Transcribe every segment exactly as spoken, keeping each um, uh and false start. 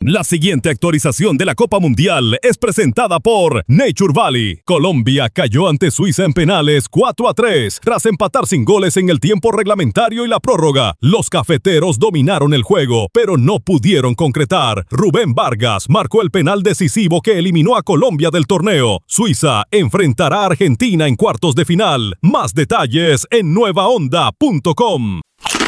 La siguiente actualización de la Copa Mundial es presentada por Nature Valley. Colombia cayó ante Suiza en penales cuatro a tres tras empatar sin goles en el tiempo reglamentario y la prórroga. Los cafeteros dominaron el juego, pero no pudieron concretar. Rubén Vargas marcó el penal decisivo que eliminó a Colombia del torneo. Suiza enfrentará a Argentina en cuartos de final. Más detalles en nueva onda punto com.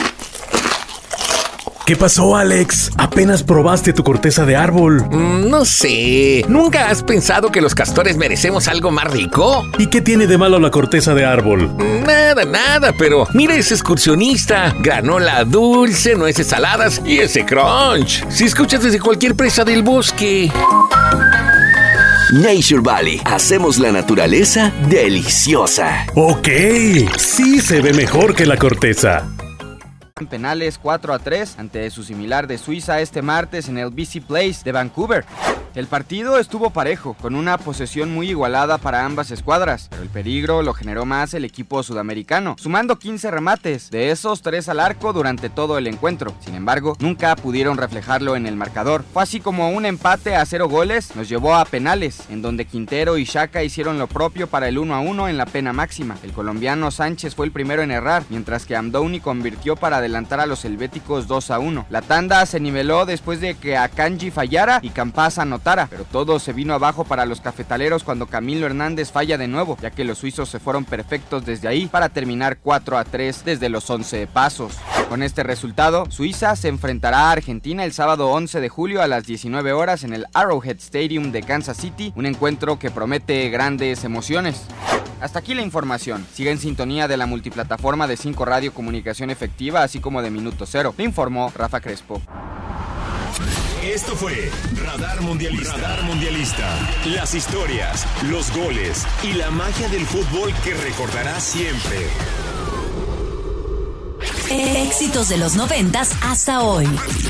¿Qué pasó, Alex? ¿Apenas probaste tu corteza de árbol? Mm, no sé. ¿Nunca has pensado que los castores merecemos algo más rico? ¿Y qué tiene de malo la corteza de árbol? Nada, nada, pero mira ese excursionista. Granola dulce, nueces saladas y ese crunch. Si escuchas desde cualquier presa del bosque. Nature Valley. Hacemos la naturaleza deliciosa. Ok, sí se ve mejor que la corteza. En penales cuatro a tres ante su similar de Suiza este martes en el B C Place de Vancouver. El partido estuvo parejo, con una posesión muy igualada para ambas escuadras, pero el peligro lo generó más el equipo sudamericano, sumando quince remates, de esos tres al arco durante todo el encuentro. Sin embargo, nunca pudieron reflejarlo en el marcador. Fue así como un empate a cero goles nos llevó a penales, en donde Quintero y Xhaka hicieron lo propio para el uno a uno en la pena máxima. El colombiano Sánchez fue el primero en errar, mientras que Amdouni convirtió para adelantar a los helvéticos dos a uno. La tanda se niveló después de que Akanji fallara y Campas anotara, pero todo se vino abajo para los cafetaleros cuando Camilo Hernández falla de nuevo, ya que los suizos se fueron perfectos desde ahí para terminar cuatro a tres desde los once pasos. Con este resultado, Suiza se enfrentará a Argentina el sábado once de julio a las diecinueve horas en el Arrowhead Stadium de Kansas City, un encuentro que promete grandes emociones. Hasta aquí la información. Sigue en sintonía de la multiplataforma de cinco Radio Comunicación Efectiva, así como de Minuto Cero. Le informó Rafa Crespo. Esto fue Radar Mundialista. Radar Mundialista. Las historias, los goles y la magia del fútbol que recordarás siempre. Éxitos de los noventas hasta hoy.